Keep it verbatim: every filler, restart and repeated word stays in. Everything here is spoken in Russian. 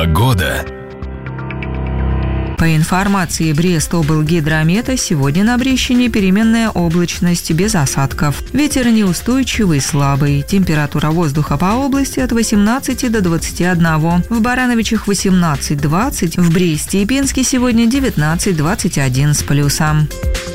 Погода. По информации Брест-облгидромета, сегодня на Брещине переменная облачность без осадков. Ветер неустойчивый, слабый. Температура воздуха по области от восемнадцати до двадцати одного. В Барановичах восемнадцать-двадцать, в Бресте и Пинске сегодня девятнадцать-двадцать один с плюсом.